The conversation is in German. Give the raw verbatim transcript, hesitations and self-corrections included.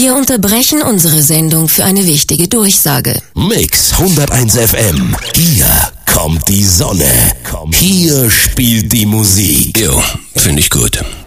Wir unterbrechen unsere Sendung für eine wichtige Durchsage. Mix hunderteins F M. Hier kommt die Sonne. Hier spielt die Musik. Jo, finde ich gut.